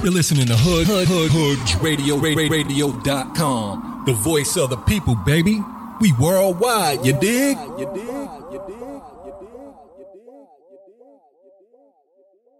You're listening to Radio.com. The voice of the people, baby. We worldwide, you dig?